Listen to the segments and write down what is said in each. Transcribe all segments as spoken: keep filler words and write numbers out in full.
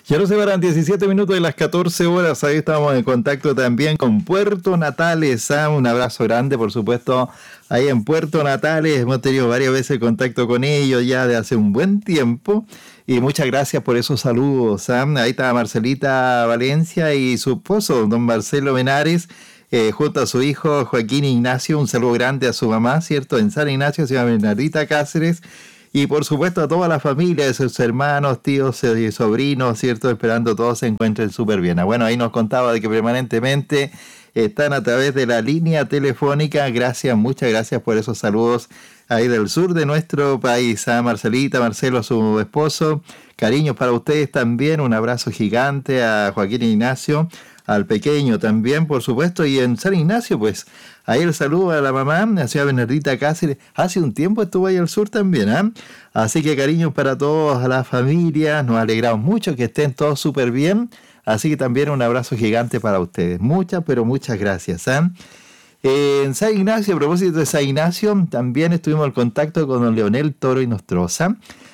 Ya nos separan diecisiete minutos de las catorce horas. Ahí estamos en contacto también con Puerto Natales. ¿Ah? Un abrazo grande, por supuesto, ahí en Puerto Natales. Hemos tenido varias veces contacto con ellos ya de hace un buen tiempo. Y muchas gracias por esos saludos. ¿Ah? Ahí está Marcelita Valencia y su esposo, don Marcelo Menares, eh, junto a su hijo Joaquín Ignacio. Un saludo grande a su mamá, ¿cierto? En San Ignacio, se llama Bernardita Cáceres. Y por supuesto a toda la familia, de sus hermanos, tíos y sobrinos, ¿cierto? Esperando todos se encuentren súper bien. Bueno, ahí nos contaba de que permanentemente están a través de la línea telefónica. Gracias, muchas gracias por esos saludos ahí del sur de nuestro país. A Marcelita, Marcelo, su esposo. Cariños para ustedes también. Un abrazo gigante a Joaquín Ignacio, al pequeño también, por supuesto. Y en San Ignacio, pues, ahí el saludo a la mamá, la señora Bernardita Cáceres. Hace un tiempo estuvo ahí al sur también, ¿eh? Así que cariños para todos, a la familia. Nos alegramos mucho que estén todos súper bien. Así que también un abrazo gigante para ustedes. Muchas, pero muchas gracias, ¿eh? Eh, en San Ignacio, a propósito de San Ignacio, también estuvimos en contacto con don Leonel Toro y Nostroza,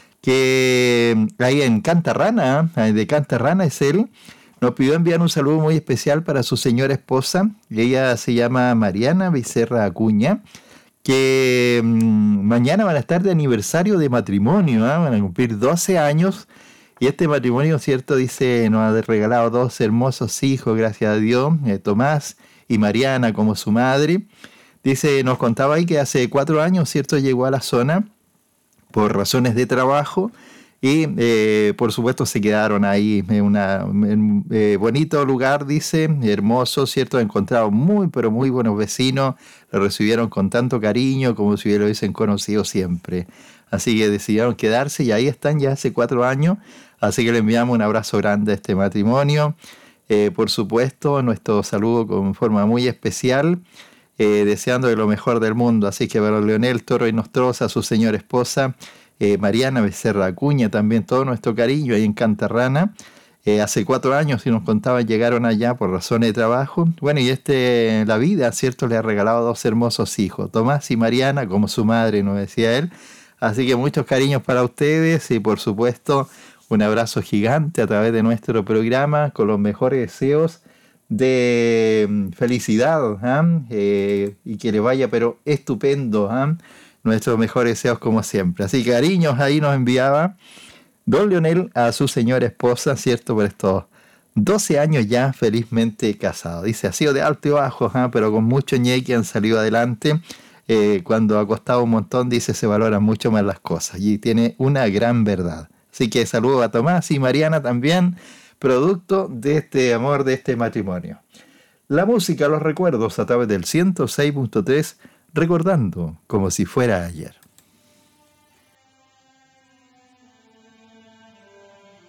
que ahí en Cantarrana, ¿eh? De Cantarrana es él. Nos pidió enviar un saludo muy especial para su señora esposa. Ella se llama Mariana Becerra Acuña, que mmm, mañana van a estar de aniversario de matrimonio, ¿eh? Van a cumplir doce años. Y este matrimonio, cierto, dice, nos ha regalado dos hermosos hijos, gracias a Dios, eh, Tomás y Mariana como su madre. Dice, nos contaba ahí que hace cuatro años, cierto, llegó a la zona por razones de trabajo. Y eh, por supuesto se quedaron ahí en un eh, bonito lugar, dice, hermoso, ¿cierto? Encontraron muy, pero muy buenos vecinos, lo recibieron con tanto cariño como si lo hubiesen conocido siempre. Así que decidieron quedarse y ahí están ya hace cuatro años. Así que le enviamos un abrazo grande a este matrimonio. Eh, por supuesto, nuestro saludo con forma muy especial, eh, deseando de lo mejor del mundo. Así que para Leonel Toro y Nostroza, su señora esposa, Eh, Mariana Becerra Acuña, también todo nuestro cariño ahí en Cantarrana. Eh, hace cuatro años, si nos contaban, llegaron allá por razones de trabajo. Bueno, y este, la vida, ¿cierto? Le ha regalado dos hermosos hijos, Tomás y Mariana, como su madre, nos decía él. Así que muchos cariños para ustedes y, por supuesto, un abrazo gigante a través de nuestro programa con los mejores deseos de felicidad, ¿eh? Eh, y que le vaya, pero estupendo, ¿eh? Nuestros mejores deseos como siempre. Así que cariños ahí nos enviaba don Leonel a su señora esposa, ¿cierto? Por estos doce años ya felizmente casados. Dice, ha sido de alto y bajo, ¿eh? Pero con mucho ñeque han salido adelante. Eh, cuando ha costado un montón, dice, se valoran mucho más las cosas. Y tiene una gran verdad. Así que saludo a Tomás y Mariana también, producto de este amor, de este matrimonio. La música, los recuerdos a través del ciento seis punto tres, recordando como si fuera ayer.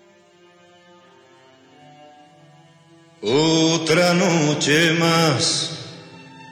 Otra noche más